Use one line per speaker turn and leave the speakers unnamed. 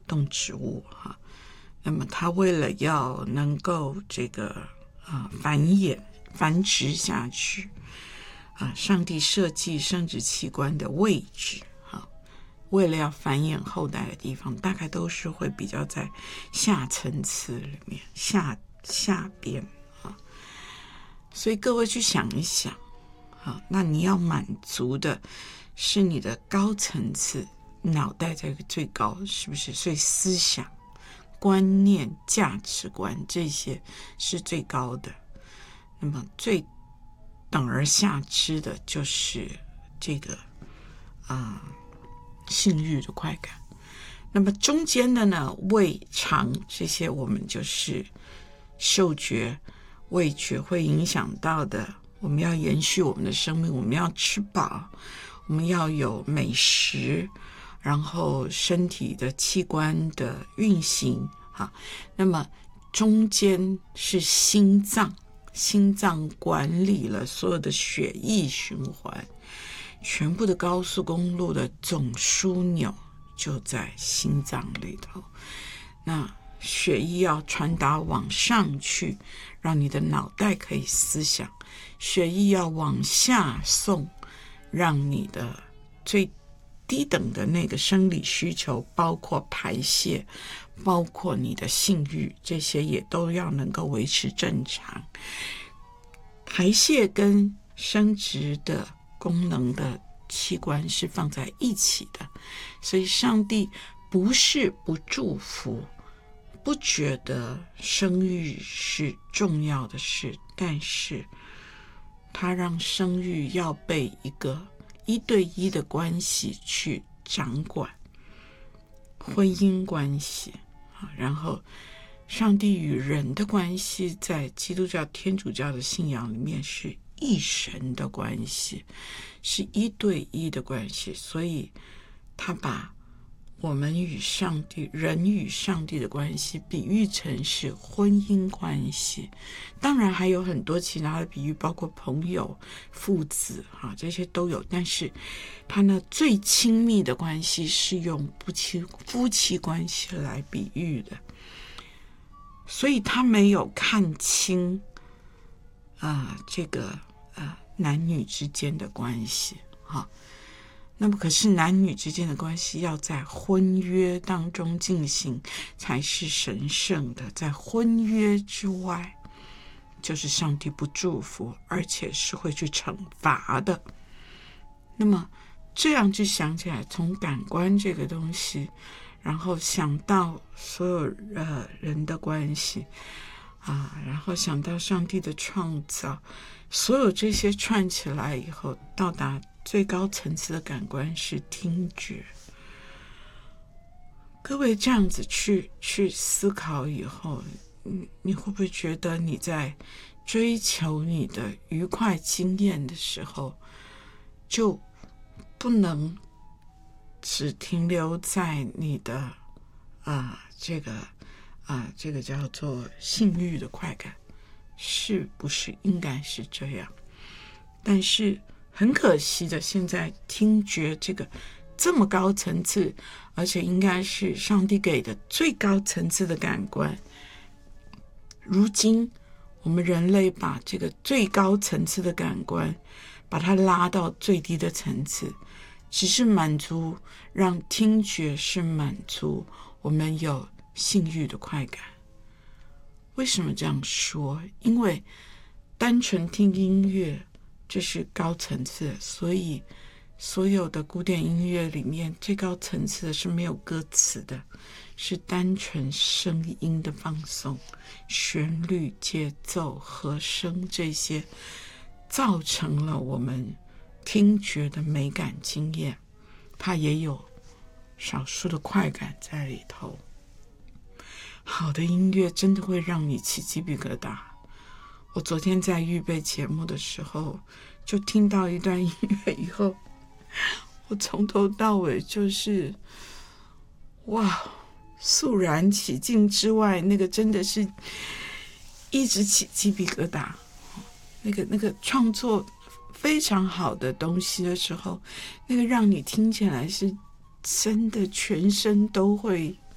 动植物哈。那么它为了要能够这个繁殖下去上帝设计生殖器官的位置为了要繁衍后代的地方，大概都是会比较在下层次里面下边所以各位去想一想那你要满足的是你的高层次，脑袋在最高，是不是？所以思想、观念、价值观这些是最高的。那么最等而下之的就是这个性欲的快感。那么中间的呢，胃肠这些我们就是嗅觉、味觉会影响到的。我们要延续我们的生命，我们要吃饱，我们要有美食，然后身体的器官的运行那么中间是心脏，心脏管理了所有的血液循环，全部的高速公路的总枢纽就在心脏里头。那血液要传达往上去，让你的脑袋可以思想，血液要往下送，让你的最低等的那个生理需求，包括排泄，包括你的性欲，这些也都要能够维持正常。排泄跟生殖的功能的器官是放在一起的，所以上帝不是不祝福，不觉得生育是重要的事，但是他让生育要被一个1对1的关系去掌管，婚姻关系然后上帝与人的关系在基督教、天主教的信仰里面是一神的关系，是1对1的关系，所以他把我们与上帝、人与上帝的关系比喻成是婚姻关系。当然还有很多其他的比喻，包括朋友、父子这些都有，但是他呢最亲密的关系是用夫妻关系来比喻的，所以他没有看清这个男女之间的关系那么可是男女之间的关系要在婚约当中进行才是神圣的，在婚约之外就是上帝不祝福，而且是会去惩罚的。那么这样就想起来，从感官这个东西，然后想到所有人的关系然后想到上帝的创造，所有这些串起来以后，到达最高层次的感官是听觉。各位这样子去思考以后，你会不会觉得你在追求你的愉快经验的时候，就不能只停留在你的这个叫做性欲的快感，是不是应该是这样？但是很可惜的，现在听觉这个这么高层次，而且应该是上帝给的最高层次的感官，如今我们人类把这个最高层次的感官把它拉到最低的层次，只是满足，让听觉是满足我们有性欲的快感。为什么这样说？因为单纯听音乐这是高层次，所以所有的古典音乐里面最高层次的是没有歌词的，是单纯声音的放送，旋律、节奏、和声，这些造成了我们听觉的美感经验，它也有少数的快感在里头。好的音乐真的会让你起鸡皮疙瘩。我昨天在预备节目的时候，就听到一段音乐以后，我从头到尾就是哇，肃然起敬之外，那个真的是一直起鸡皮疙瘩。那个创作非常好的东西的时候，那个让你听起来是真的全身都会